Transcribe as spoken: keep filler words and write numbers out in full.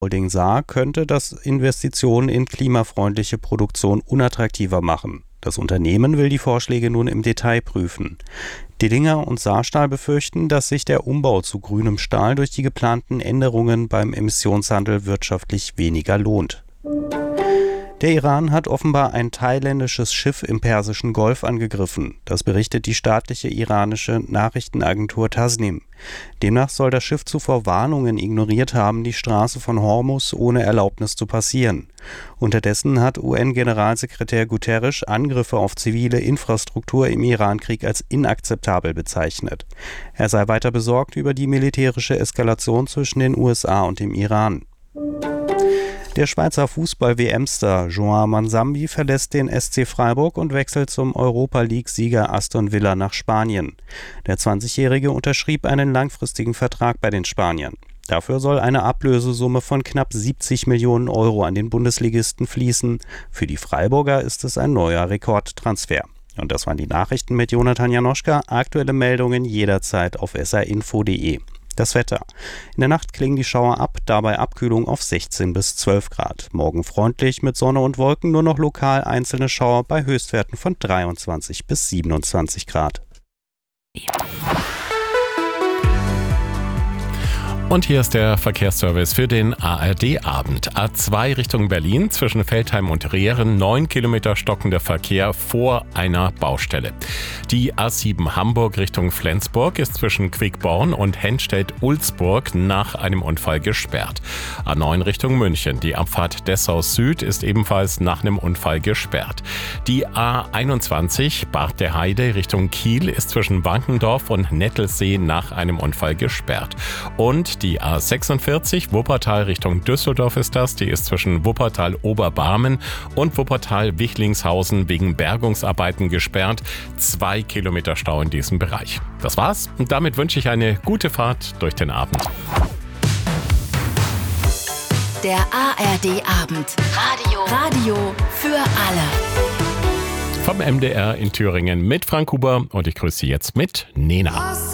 Holding Saar könnte das Investitionen in klimafreundliche Produktion unattraktiver machen. Das Unternehmen will die Vorschläge nun im Detail prüfen. Dillinger und Saarstahl befürchten, dass sich der Umbau zu grünem Stahl durch die geplanten Änderungen beim Emissionshandel wirtschaftlich weniger lohnt. Der Iran hat offenbar ein thailändisches Schiff im Persischen Golf angegriffen. Das berichtet die staatliche iranische Nachrichtenagentur Tasnim. Demnach soll das Schiff zuvor Warnungen ignoriert haben, die Straße von Hormuz ohne Erlaubnis zu passieren. Unterdessen hat U N-Generalsekretär Guterres Angriffe auf zivile Infrastruktur im Irankrieg als inakzeptabel bezeichnet. Er sei weiter besorgt über die militärische Eskalation zwischen den U S A und dem Iran. Der Schweizer Fußball-W M-Star João Manzambi verlässt den S C Freiburg und wechselt zum Europa-League-Sieger Aston Villa nach Spanien. Der zwanzigjährige unterschrieb einen langfristigen Vertrag bei den Spaniern. Dafür soll eine Ablösesumme von knapp siebzig Millionen Euro an den Bundesligisten fließen. Für die Freiburger ist es ein neuer Rekordtransfer. Und das waren die Nachrichten mit Jonathan Janoschka. Aktuelle Meldungen jederzeit auf s r info punkt d e. Das Wetter. In der Nacht klingen die Schauer ab, dabei Abkühlung auf sechzehn bis zwölf Grad. Morgen freundlich mit Sonne und Wolken, nur noch lokal einzelne Schauer bei Höchstwerten von dreiundzwanzig bis siebenundzwanzig Grad. Und hier ist der Verkehrsservice für den A R D-Abend. A zwei Richtung Berlin zwischen Veltheim und Rehren, neun Kilometer stockender Verkehr vor einer Baustelle. Die A sieben Hamburg Richtung Flensburg ist zwischen Quickborn und Henstedt-Ulzburg nach einem Unfall gesperrt. A neun Richtung München, die Abfahrt Dessau Süd ist ebenfalls nach einem Unfall gesperrt. Die A einundzwanzig Bad der Heide Richtung Kiel ist zwischen Wankendorf und Nettelsee nach einem Unfall gesperrt. Und die A sechsundvierzig Wuppertal Richtung Düsseldorf ist das. Die ist zwischen Wuppertal-Oberbarmen und Wuppertal-Wichlingshausen wegen Bergungsarbeiten gesperrt. Zwei Kilometer Stau in diesem Bereich. Das war's und damit wünsche ich eine gute Fahrt durch den Abend. Der A R D-Abend. Radio. Radio für alle. Vom M D R in Thüringen mit Frank Huber und ich grüße Sie jetzt mit Nena.